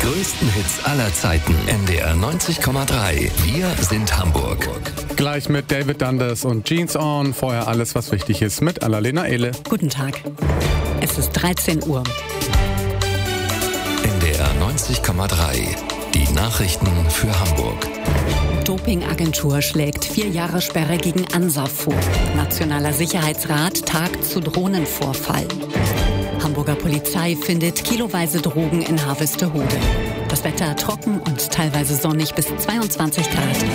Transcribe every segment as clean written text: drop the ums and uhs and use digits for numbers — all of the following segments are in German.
größten Hits aller Zeiten. NDR 90,3. Wir sind Hamburg. Gleich mit David Dundas und Jeans On. Vorher alles, was wichtig ist, mit Annalena Ehle. Guten Tag. Es ist 13 Uhr. NDR 90,3. Die Nachrichten für Hamburg. Dopingagentur schlägt 4 Jahre Sperre gegen ANSA vor. Nationaler Sicherheitsrat tagt zu Drohnenvorfall. Hamburger Polizei findet kiloweise Drogen in Harvestehude. Das Wetter trocken und teilweise sonnig bis 22 Grad.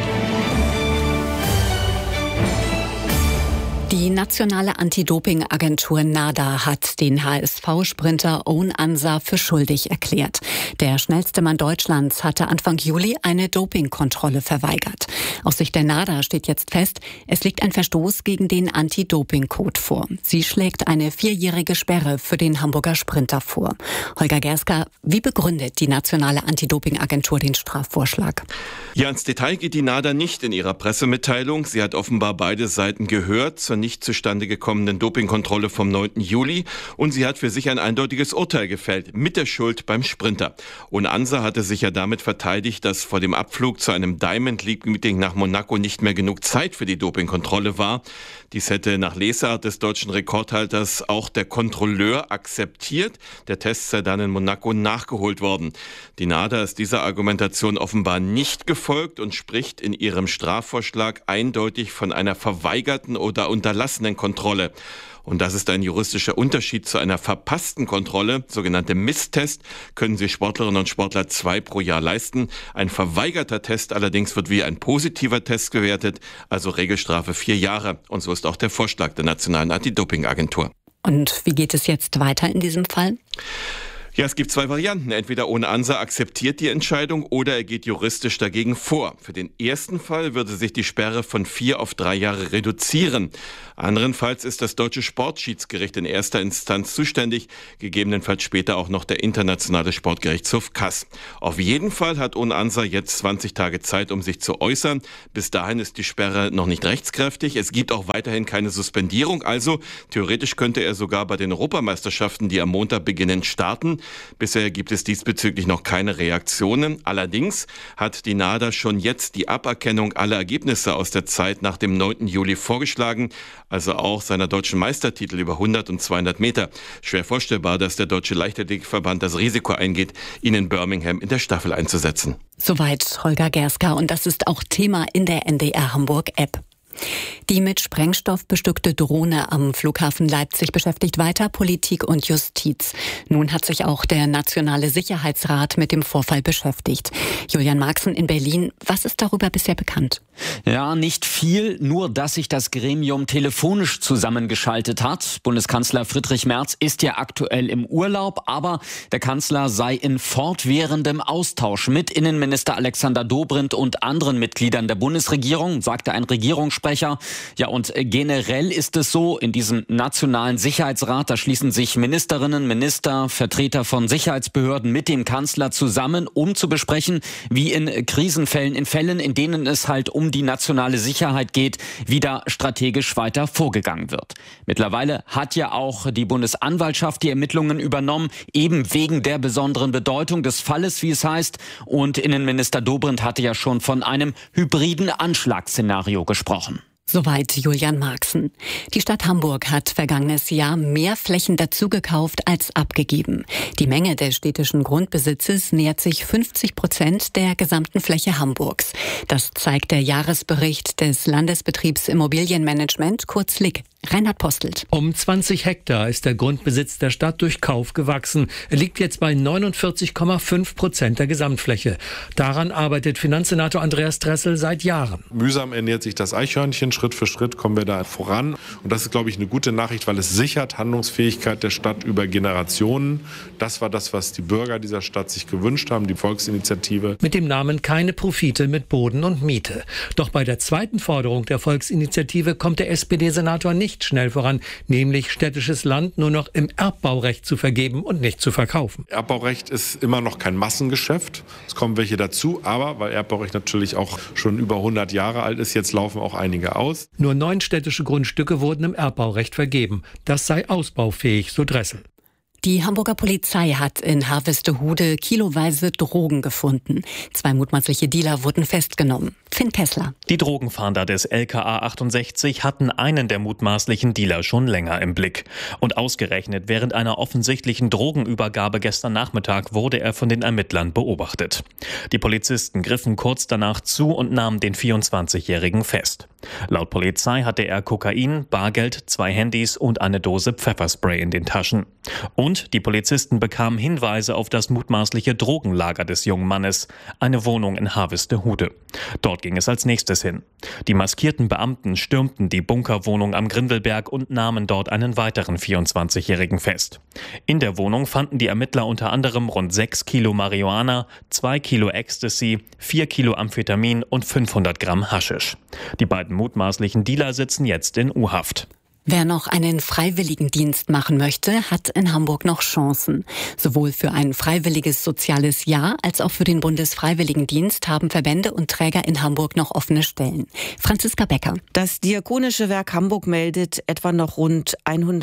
Die nationale Anti-Doping-Agentur NADA hat den HSV-Sprinter Owen Ansa für schuldig erklärt. Der schnellste Mann Deutschlands hatte Anfang Juli eine Dopingkontrolle verweigert. Aus Sicht der NADA steht jetzt fest, es liegt ein Verstoß gegen den Anti-Doping-Code vor. Sie schlägt eine 4-jährige Sperre für den Hamburger Sprinter vor. Holger Gerska, wie begründet die nationale Anti-Doping-Agentur den Strafvorschlag? Ja, ins Detail geht die NADA nicht in ihrer Pressemitteilung. Sie hat offenbar beide Seiten gehört zur nicht zustande gekommenen Dopingkontrolle vom 9. Juli und sie hat für sich ein eindeutiges Urteil gefällt, mit der Schuld beim Sprinter. Und Ansa hatte sich ja damit verteidigt, dass vor dem Abflug zu einem Diamond League Meeting nach Monaco nicht mehr genug Zeit für die Dopingkontrolle war. Dies hätte nach Lesart des deutschen Rekordhalters auch der Kontrolleur akzeptiert. Der Test sei dann in Monaco nachgeholt worden. Die NADA ist dieser Argumentation offenbar nicht gefolgt und spricht in ihrem Strafvorschlag eindeutig von einer verweigerten oder unterlassenen Kontrolle. Und das ist ein juristischer Unterschied zu einer verpassten Kontrolle. Sogenannte Misstest können sich Sportlerinnen und Sportler 2 pro Jahr leisten. Ein verweigerter Test allerdings wird wie ein positiver Test gewertet, also Regelstrafe 4 Jahre. Und so ist auch der Vorschlag der Nationalen Anti-Doping-Agentur. Und wie geht es jetzt weiter in diesem Fall? Ja, es gibt 2 Varianten. Entweder Owen Ansa akzeptiert die Entscheidung oder er geht juristisch dagegen vor. Für den ersten Fall würde sich die Sperre von 4 auf 3 Jahre reduzieren. Anderenfalls ist das deutsche Sportschiedsgericht in erster Instanz zuständig, gegebenenfalls später auch noch der internationale Sportgerichtshof CAS. Auf jeden Fall hat Owen Ansa jetzt 20 Tage Zeit, um sich zu äußern. Bis dahin ist die Sperre noch nicht rechtskräftig. Es gibt auch weiterhin keine Suspendierung. Also theoretisch könnte er sogar bei den Europameisterschaften, die am Montag beginnen, starten. Bisher gibt es diesbezüglich noch keine Reaktionen. Allerdings hat die NADA schon jetzt die Aberkennung aller Ergebnisse aus der Zeit nach dem 9. Juli vorgeschlagen, also auch seiner deutschen Meistertitel über 100 und 200 Meter. Schwer vorstellbar, dass der Deutsche Leichtathletikverband das Risiko eingeht, ihn in Birmingham in der Staffel einzusetzen. Soweit Holger Gerska und das ist auch Thema in der NDR Hamburg App. Die mit Sprengstoff bestückte Drohne am Flughafen Leipzig beschäftigt weiter Politik und Justiz. Nun hat sich auch der Nationale Sicherheitsrat mit dem Vorfall beschäftigt. Julian Marxen in Berlin, was ist darüber bisher bekannt? Ja, nicht viel, nur dass sich das Gremium telefonisch zusammengeschaltet hat. Bundeskanzler Friedrich Merz ist ja aktuell im Urlaub, aber der Kanzler sei in fortwährendem Austausch mit Innenminister Alexander Dobrindt und anderen Mitgliedern der Bundesregierung, sagte ein Regierungssprecher. Ja, und generell ist es so, in diesem Nationalen Sicherheitsrat, da schließen sich Ministerinnen, Minister, Vertreter von Sicherheitsbehörden mit dem Kanzler zusammen, um zu besprechen, wie in Krisenfällen, in Fällen, in denen es halt um die nationale Sicherheit geht, wie da strategisch weiter vorgegangen wird. Mittlerweile hat ja auch die Bundesanwaltschaft die Ermittlungen übernommen, eben wegen der besonderen Bedeutung des Falles, wie es heißt. Und Innenminister Dobrindt hatte ja schon von einem hybriden Anschlagsszenario gesprochen. Soweit Julian Marxen. Die Stadt Hamburg hat vergangenes Jahr mehr Flächen dazugekauft als abgegeben. Die Menge des städtischen Grundbesitzes nähert sich 50% der gesamten Fläche Hamburgs. Das zeigt der Jahresbericht des Landesbetriebs Immobilienmanagement, kurz LIG. Reinhard Postelt. Um 20 Hektar ist der Grundbesitz der Stadt durch Kauf gewachsen. Er liegt jetzt bei 49,5% der Gesamtfläche. Daran arbeitet Finanzsenator Andreas Dressel seit Jahren. Mühsam ernährt sich das Eichhörnchen. Schritt für Schritt kommen wir da voran. Und das ist, glaube ich, eine gute Nachricht, weil es sichert Handlungsfähigkeit der Stadt über Generationen. Das war das, was die Bürger dieser Stadt sich gewünscht haben, die Volksinitiative. Mit dem Namen Keine Profite mit Boden und Miete. Doch bei der zweiten Forderung der Volksinitiative kommt der SPD-Senator nicht schnell voran, nämlich städtisches Land nur noch im Erbbaurecht zu vergeben und nicht zu verkaufen. Erbbaurecht ist immer noch kein Massengeschäft. Es kommen welche dazu, aber weil Erbbaurecht natürlich auch schon über 100 Jahre alt ist, jetzt laufen auch einige aus. Nur 9 städtische Grundstücke wurden im Erbbaurecht vergeben. Das sei ausbaufähig, so Dressel. Die Hamburger Polizei hat in Harvestehude kiloweise Drogen gefunden. 2 mutmaßliche Dealer wurden festgenommen. Finn Kessler. Die Drogenfahnder des LKA 68 hatten einen der mutmaßlichen Dealer schon länger im Blick. Und ausgerechnet während einer offensichtlichen Drogenübergabe gestern Nachmittag wurde er von den Ermittlern beobachtet. Die Polizisten griffen kurz danach zu und nahmen den 24-Jährigen fest. Laut Polizei hatte er Kokain, Bargeld, 2 Handys und eine Dose Pfefferspray in den Taschen. Und die Polizisten bekamen Hinweise auf das mutmaßliche Drogenlager des jungen Mannes, eine Wohnung in Harvestehude. Dort ging es als nächstes hin. Die maskierten Beamten stürmten die Bunkerwohnung am Grindelberg und nahmen dort einen weiteren 24-Jährigen fest. In der Wohnung fanden die Ermittler unter anderem rund 6 Kilo Marihuana, 2 Kilo Ecstasy, 4 Kilo Amphetamin und 500 Gramm Haschisch. Die beiden mutmaßlichen Dealer sitzen jetzt in U-Haft. Wer noch einen Freiwilligendienst machen möchte, hat in Hamburg noch Chancen. Sowohl für ein freiwilliges soziales Jahr als auch für den Bundesfreiwilligendienst haben Verbände und Träger in Hamburg noch offene Stellen. Franziska Becker. Das Diakonische Werk Hamburg meldet etwa noch rund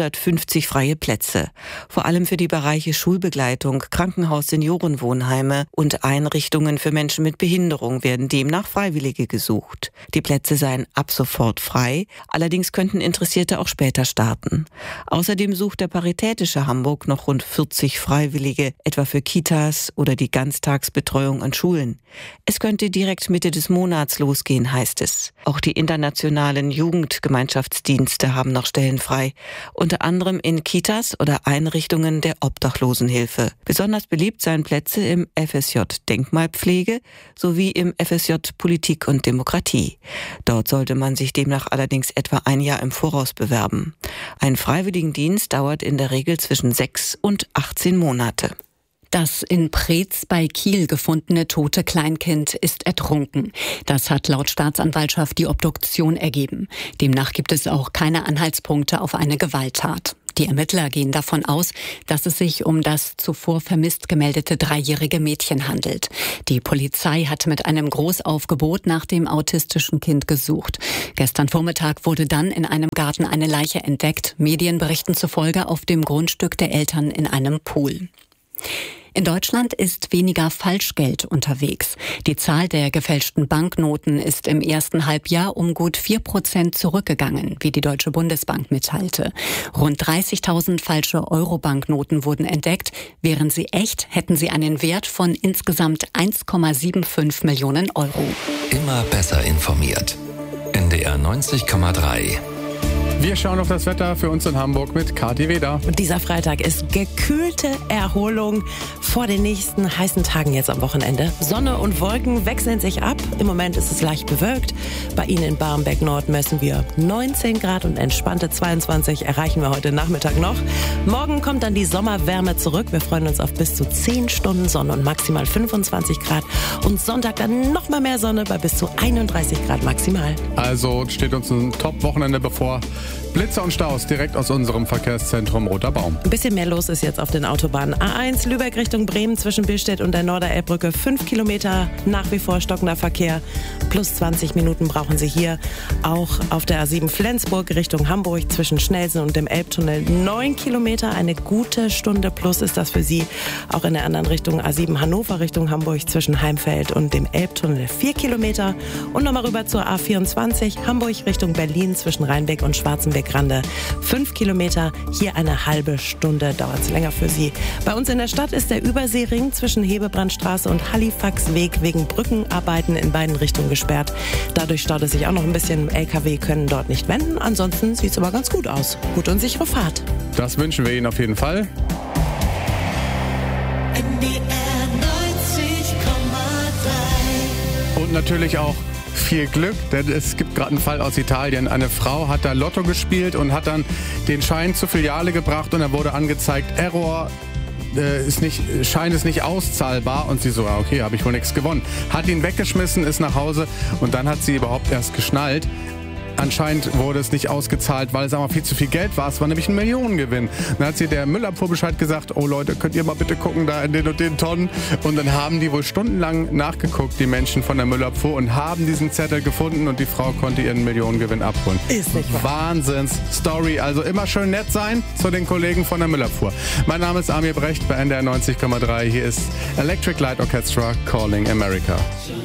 150 freie Plätze. Vor allem für die Bereiche Schulbegleitung, Krankenhaus, Seniorenwohnheime und Einrichtungen für Menschen mit Behinderung werden demnach Freiwillige gesucht. Die Plätze seien ab sofort frei, allerdings könnten Interessierte auch später starten. Außerdem sucht der Paritätische Hamburg noch rund 40 Freiwillige, etwa für Kitas oder die Ganztagsbetreuung an Schulen. Es könnte direkt Mitte des Monats losgehen, heißt es. Auch die internationalen Jugendgemeinschaftsdienste haben noch Stellen frei, unter anderem in Kitas oder Einrichtungen der Obdachlosenhilfe. Besonders beliebt seien Plätze im FSJ Denkmalpflege sowie im FSJ Politik und Demokratie. Dort sollte man sich demnach allerdings etwa ein Jahr im Voraus bewerben. Ein Freiwilligendienst dauert in der Regel zwischen 6 und 18 Monate. Das in Preetz bei Kiel gefundene tote Kleinkind ist ertrunken. Das hat laut Staatsanwaltschaft die Obduktion ergeben. Demnach gibt es auch keine Anhaltspunkte auf eine Gewalttat. Die Ermittler gehen davon aus, dass es sich um das zuvor vermisst gemeldete 3-jährige Mädchen handelt. Die Polizei hat mit einem Großaufgebot nach dem autistischen Kind gesucht. Gestern Vormittag wurde dann in einem Garten eine Leiche entdeckt, Medienberichten zufolge auf dem Grundstück der Eltern in einem Pool. In Deutschland ist weniger Falschgeld unterwegs. Die Zahl der gefälschten Banknoten ist im ersten Halbjahr um gut 4% zurückgegangen, wie die Deutsche Bundesbank mitteilte. Rund 30.000 falsche Euro-Banknoten wurden entdeckt. Wären sie echt, hätten sie einen Wert von insgesamt 1,75 Millionen Euro. Immer besser informiert. NDR 90,3. Wir schauen auf das Wetter für uns in Hamburg mit Kathi Weder. Und dieser Freitag ist gekühlte Erholung vor den nächsten heißen Tagen jetzt am Wochenende. Sonne und Wolken wechseln sich ab. Im Moment ist es leicht bewölkt. Bei Ihnen in Barmbek-Nord messen wir 19 Grad und entspannte 22 erreichen wir heute Nachmittag noch. Morgen kommt dann die Sommerwärme zurück. Wir freuen uns auf bis zu 10 Stunden Sonne und maximal 25 Grad. Und Sonntag dann noch mal mehr Sonne bei bis zu 31 Grad maximal. Also steht uns ein Top-Wochenende bevor. Blitzer und Staus direkt aus unserem Verkehrszentrum Roter Baum. Ein bisschen mehr los ist jetzt auf den Autobahnen. A1 Lübeck Richtung Bremen zwischen Billstedt und der Norderelbbrücke 5 Kilometer, nach wie vor stockender Verkehr. Plus 20 Minuten brauchen Sie hier. Auch auf der A7 Flensburg Richtung Hamburg zwischen Schnelsen und dem Elbtunnel 9 Kilometer. Eine gute Stunde plus ist das für Sie. Auch in der anderen Richtung A7 Hannover Richtung Hamburg zwischen Heimfeld und dem Elbtunnel 4 Kilometer. Und nochmal rüber zur A24 Hamburg Richtung Berlin zwischen Rheinbeck und Schwarzenbeck-Rande 5 Kilometer. Hier eine halbe Stunde dauert es länger für Sie. Bei uns in der Stadt ist der Überseering zwischen Hebebrandstraße und Halifaxweg wegen Brückenarbeiten in beiden Richtungen gesperrt. Dadurch staut es sich auch noch ein bisschen. LKW können dort nicht wenden. Ansonsten sieht es aber ganz gut aus. Gute und sichere Fahrt. Das wünschen wir Ihnen auf jeden Fall. Und natürlich auch viel Glück, denn es gibt gerade einen Fall aus Italien. Eine Frau hat da Lotto gespielt und hat dann den Schein zur Filiale gebracht und da wurde angezeigt, Error, Schein ist nicht auszahlbar. Und sie so, okay, habe ich wohl nichts gewonnen. Hat ihn weggeschmissen, ist nach Hause und dann hat sie überhaupt erst geschnallt, anscheinend wurde es nicht ausgezahlt, weil es aber viel zu viel Geld war. Es war nämlich ein Millionengewinn. Dann hat sie der Müllabfuhr Bescheid gesagt, oh Leute, könnt ihr mal bitte gucken da in den und den Tonnen. Und dann haben die wohl stundenlang nachgeguckt, die Menschen von der Müllabfuhr, und haben diesen Zettel gefunden und die Frau konnte ihren Millionengewinn abholen. Ist nicht wahr. Wahnsinns-Story. Also immer schön nett sein zu den Kollegen von der Müllabfuhr. Mein Name ist Amir Brecht bei NDR 90,3. Hier ist Electric Light Orchestra Calling America.